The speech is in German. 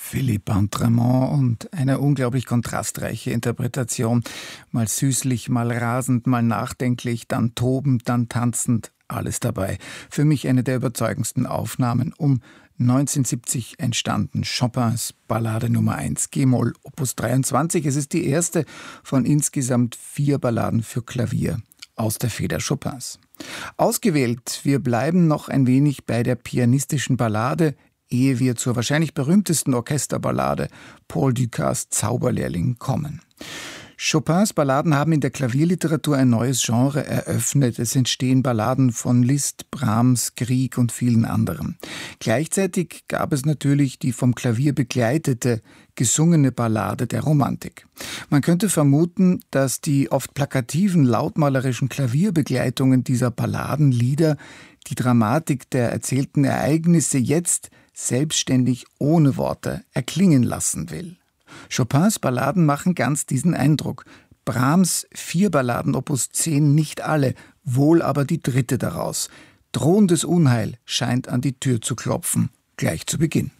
Philippe Entremont und eine unglaublich kontrastreiche Interpretation. Mal süßlich, mal rasend, mal nachdenklich, dann tobend, dann tanzend, alles dabei. Für mich eine der überzeugendsten Aufnahmen. Um 1970 entstanden Chopins Ballade Nummer 1, G-Moll, Opus 23. Es ist die erste von insgesamt 4 Balladen für Klavier aus der Feder Chopins. Ausgewählt, wir bleiben noch ein wenig bei der pianistischen Ballade, ehe wir zur wahrscheinlich berühmtesten Orchesterballade Paul Dukas Zauberlehrling kommen. Chopins Balladen haben in der Klavierliteratur ein neues Genre eröffnet. Es entstehen Balladen von Liszt, Brahms, Grieg und vielen anderen. Gleichzeitig gab es natürlich die vom Klavier begleitete, gesungene Ballade der Romantik. Man könnte vermuten, dass die oft plakativen, lautmalerischen Klavierbegleitungen dieser Balladenlieder die Dramatik der erzählten Ereignisse jetzt selbstständig ohne Worte erklingen lassen will. Chopins Balladen machen ganz diesen Eindruck. Brahms 4 Balladen Opus 10 nicht alle, wohl aber die 3. daraus. Drohendes Unheil scheint an die Tür zu klopfen, gleich zu Beginn.